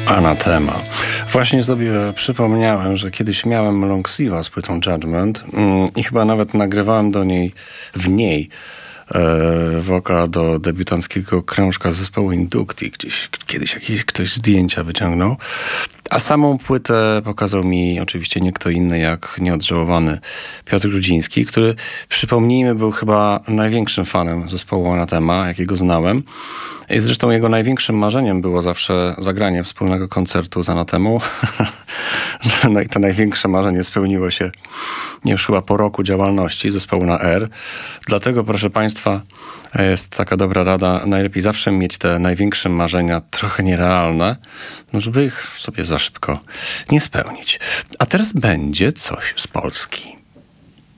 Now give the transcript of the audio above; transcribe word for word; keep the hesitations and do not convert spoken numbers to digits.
Anatema. Właśnie sobie przypomniałem, że kiedyś miałem long sleeve'a z płytą Judgment mm, i chyba nawet nagrywałem do niej, w niej e, woka do debiutanckiego krążka zespołu Inducti. Gdzieś kiedyś jakiś ktoś zdjęcia wyciągnął. A samą płytę pokazał mi oczywiście nie kto inny jak nieodżałowany Piotr Grudziński, który, przypomnijmy, był chyba największym fanem zespołu Anatema, jakiego znałem. I zresztą jego największym marzeniem było zawsze zagranie wspólnego koncertu z Anatemą. No i to największe marzenie spełniło się już chyba po roku działalności zespołu na R. Dlatego, proszę Państwa, jest taka dobra rada, najlepiej zawsze mieć te największe marzenia trochę nierealne, no żeby ich sobie za szybko nie spełnić. A teraz będzie coś z Polski.